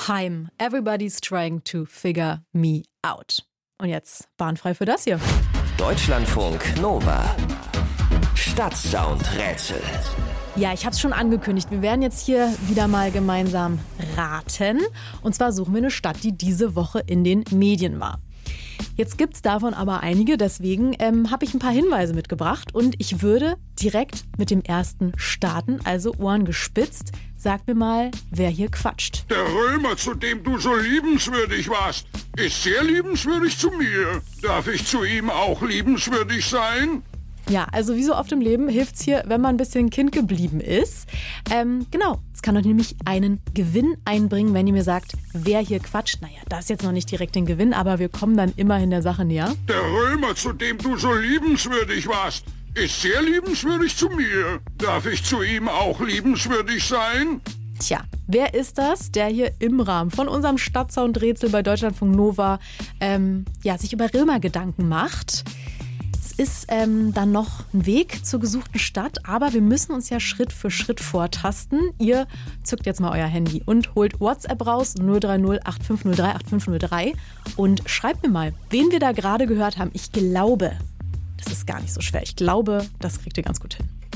Heim. Everybody's trying to figure me out. Und jetzt bahnfrei für das hier. Deutschlandfunk Nova. Stadtsound-Rätsel. Ja, ich habe es schon angekündigt. Wir werden jetzt hier wieder mal gemeinsam raten. Und zwar suchen wir eine Stadt, die diese Woche in den Medien war. Jetzt gibt es davon aber einige, deswegen habe ich ein paar Hinweise mitgebracht. Und ich würde direkt mit dem ersten starten, also Ohren gespitzt. Sag mir mal, wer hier quatscht. Der Römer, zu dem du so liebenswürdig warst, ist sehr liebenswürdig zu mir. Darf ich zu ihm auch liebenswürdig sein? Ja, also wie so oft im Leben hilft's hier, wenn man ein bisschen Kind geblieben ist. Genau, es kann euch nämlich einen Gewinn einbringen, wenn ihr mir sagt, wer hier quatscht. Naja, das ist jetzt noch nicht direkt den Gewinn, aber wir kommen dann immerhin der Sache näher. Der Römer, zu dem du so liebenswürdig warst, ist sehr liebenswürdig zu mir. Darf ich zu ihm auch liebenswürdig sein? Tja, wer ist das, der hier im Rahmen von unserem Stadtsound-Rätsel bei Deutschlandfunk Nova sich über Römer Gedanken macht? Es ist dann noch ein Weg zur gesuchten Stadt, aber wir müssen uns ja Schritt für Schritt vortasten. Ihr zückt jetzt mal euer Handy und holt WhatsApp raus, 030 8503 8503 und schreibt mir mal, wen wir da gerade gehört haben. Ich glaube, das ist gar nicht so schwer. Ich glaube, das kriegt ihr ganz gut hin.